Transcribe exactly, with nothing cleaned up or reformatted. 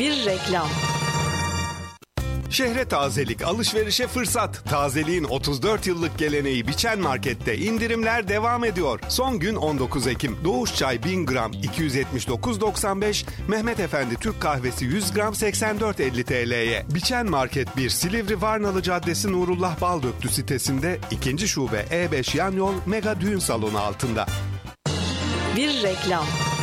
Bir reklam. Şehre tazelik, alışverişe fırsat. Tazeliğin otuz dört yıllık geleneği Biçen Market'te indirimler devam ediyor. Son gün on dokuz Ekim. Doğuş çay bin gram iki yüz yetmiş dokuz doksan beş, Mehmet Efendi Türk kahvesi yüz gram seksen dört elli T L'ye. Biçen Market bir, Silivri Varnalı Caddesi Nurullah Baldöktü sitesinde, ikinci şube E beş yan yol Mega Düğün Salonu altında. Bir reklam.